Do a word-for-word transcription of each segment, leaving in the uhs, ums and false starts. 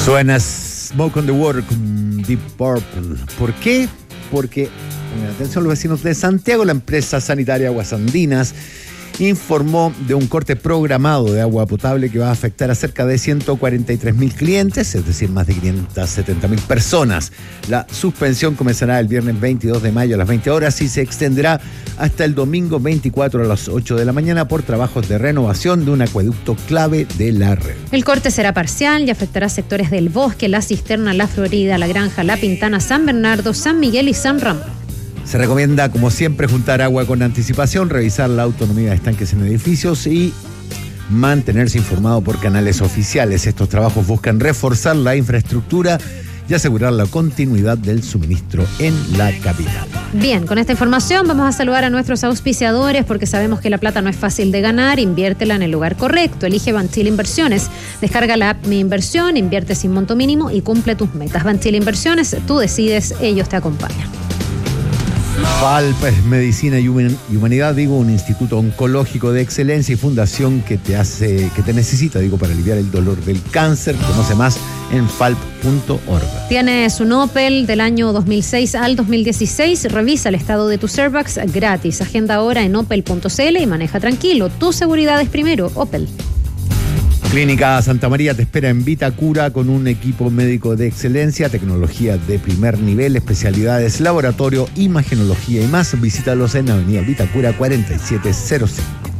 Suena Smoke on the Water con Deep Purple. ¿Por qué? Porque, eh, atención los vecinos de Santiago, la empresa sanitaria Aguas Andinas informó de un corte programado de agua potable que va a afectar a cerca de ciento cuarenta y tres mil clientes, es decir, más de quinientas setenta mil personas. La suspensión comenzará el viernes veintidós de mayo a las veinte horas y se extenderá hasta el domingo veinticuatro a las ocho de la mañana por trabajos de renovación de un acueducto clave de la red. El corte será parcial y afectará sectores del Bosque, La Cisterna, La Florida, La Granja, La Pintana, San Bernardo, San Miguel y San Ramón. Se recomienda, como siempre, juntar agua con anticipación, revisar la autonomía de estanques en edificios y mantenerse informado por canales oficiales. Estos trabajos buscan reforzar la infraestructura y asegurar la continuidad del suministro en la capital. Bien, con esta información vamos a saludar a nuestros auspiciadores porque sabemos que la plata no es fácil de ganar. Inviértela en el lugar correcto. Elige Banchile Inversiones. Descarga la app Mi Inversión, invierte sin monto mínimo y cumple tus metas. Banchile Inversiones, tú decides, ellos te acompañan. Falp es Medicina y Humanidad, digo, un instituto oncológico de excelencia y fundación que te hace, que te necesita, digo, para aliviar el dolor del cáncer. Conoce más en falp punto org. Tienes un Opel del año dos mil seis al dos mil dieciséis. Revisa el estado de tu Servax gratis. Agenda ahora en opel punto cl y maneja tranquilo. Tu seguridad es primero, Opel. Clínica Santa María te espera en Vitacura con un equipo médico de excelencia, tecnología de primer nivel, especialidades, laboratorio, imagenología y más. Visítalos en Avenida Vitacura cuarenta y siete cero cinco.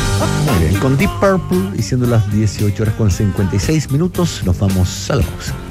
Muy bien, con Deep Purple y siendo las dieciocho horas con cincuenta y seis minutos, nos vamos a la pausa.